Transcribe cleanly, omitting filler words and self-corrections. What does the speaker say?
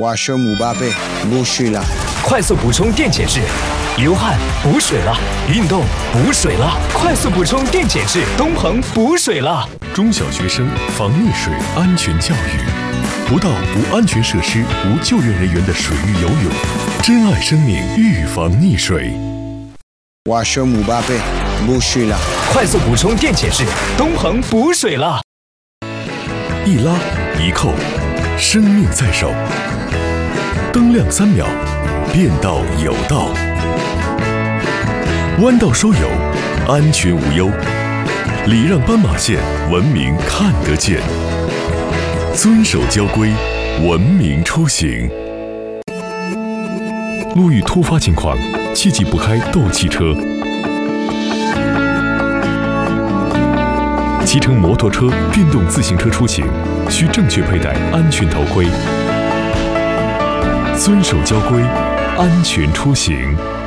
我是姆巴佩，补水了。 快速补充电解质，流汗补水了，运动补水了，快速补充电解质，东鹏补水了。 中小学生防溺水安全教育，不到无安全设施、无救援人员的水域游泳，珍爱生命，预防溺水。 我是姆巴佩，补水了。 快速补充电解质，东鹏补水了。 一拉一扣，生命在手。灯亮3秒，变道有道。弯道收油，安全无忧。礼让斑马线，文明看得见。遵守交规，文明出行。路遇突发情况，切忌不开斗气车。骑乘摩托车、电动自行车出行，需正确佩戴安全头盔。遵守交规，安全出行。